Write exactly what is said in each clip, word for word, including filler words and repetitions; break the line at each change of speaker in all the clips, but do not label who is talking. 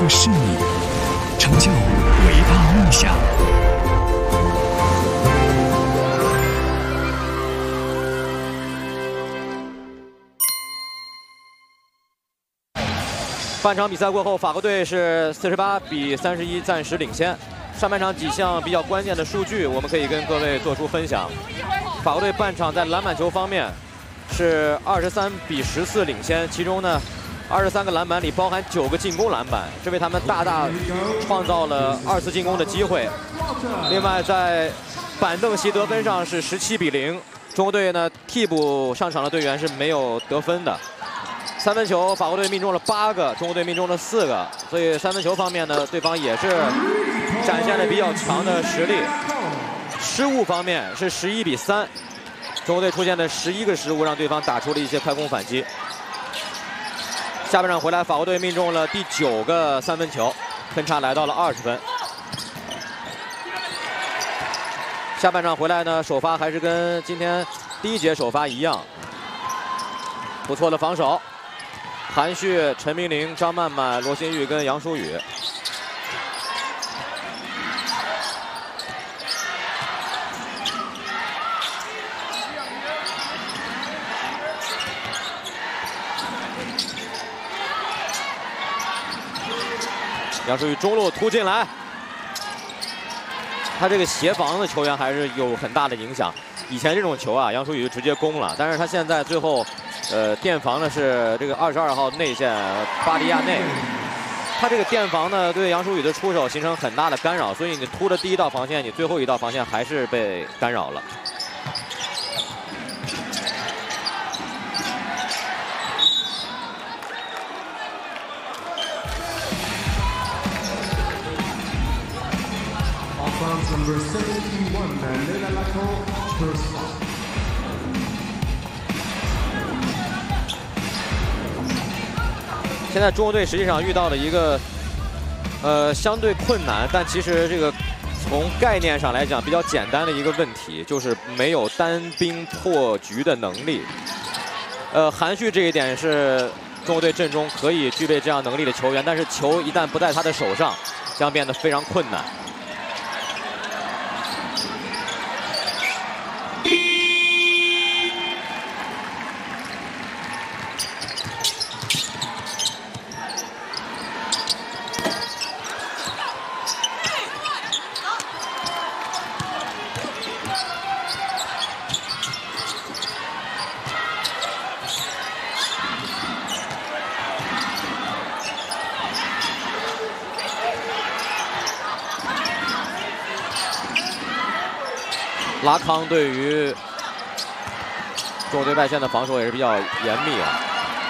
是你，成就伟大梦想。
半场比赛过后，法国队是四十八比三十一暂时领先。上半场几项比较关键的数据，我们可以跟各位做出分享。法国队半场在篮板球方面是二十三比十四领先，其中呢，二十三个篮板里包含九个进攻篮板，这为他们大大创造了二次进攻的机会。另外，在板凳席得分上是十七比零，中国队呢替补上场的队员是没有得分的。 三分球，法国队命中了八个，中国队命中了四个，所以三分球方面呢，对方也是展现了比较强的实力。失误方面是十一比三，中国队出现了十一个失误，让对方打出了一些快攻反击。下半场回来，法国队命中了第九个三分球，分差来到了二十分。下半场回来呢，首发还是跟今天第一节首发一样，不错的防守。 韩旭、陈明玲、张曼曼、罗新玉跟杨舒雨。杨舒雨中路突进来，他这个协防的球员还是有很大的影响。以前这种球啊，杨舒雨就直接攻了，但是他现在最后。 呃，垫防呢是这个二十二号内线巴利亚内，他这个垫防呢对杨舒雨的出手形成很大的干扰，所以你突的第一道防线，你最后一道防线还是被干扰了。现在中国队实际上遇到了一个，呃，相对困难，但其实这个从概念上来讲比较简单的一个问题，就是没有单兵破局的能力。呃，韩旭这一点是中国队阵中可以具备这样能力的球员，但是球一旦不在他的手上，将变得非常困难。 拉康对于中国队外线的防守也是比较严密啊。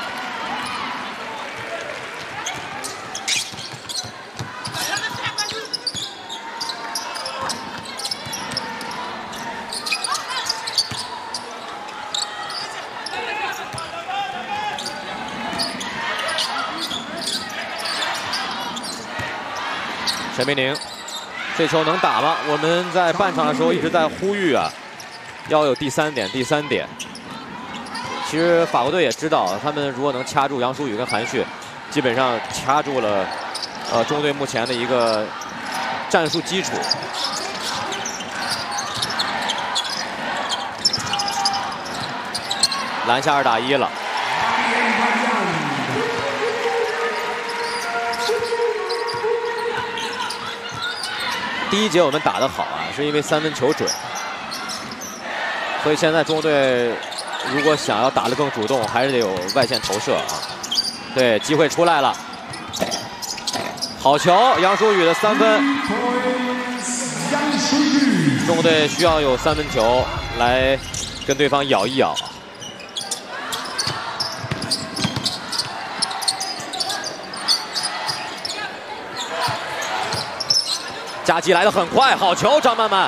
陈明宁。 这球能打吗？我们在半场的时候一直在呼吁啊，要有第三点，第三点。其实法国队也知道，他们如果能掐住杨舒雨跟韩旭，基本上掐住了呃中国队目前的一个战术基础。篮下二打一了。 第一节我们打得好啊，是因为三分球准，所以现在中国队如果想要打得更主动，还是得有外线投射啊。对，机会出来了，好球，杨舒雨的三分。中国队需要有三分球来跟对方咬一咬。 夹击来得很快，好球，张曼曼。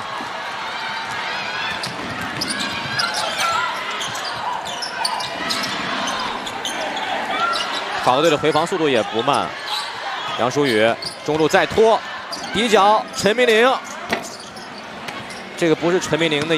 法国队的回防速度也不慢，杨舒雨中路再拖，底角陈明宁，这个不是陈明宁的。